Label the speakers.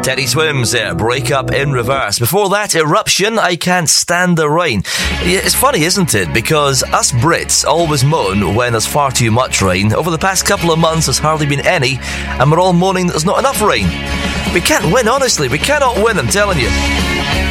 Speaker 1: Teddy Swims there, Break Up in Reverse. Before that, Eruption, I Can't Stand the Rain. It's funny, isn't it? Because us Brits always moan when there's far too much rain. Over the past couple of months, there's hardly been any, and we're all moaning that there's not enough rain. We can't win, honestly. We cannot win, I'm telling you.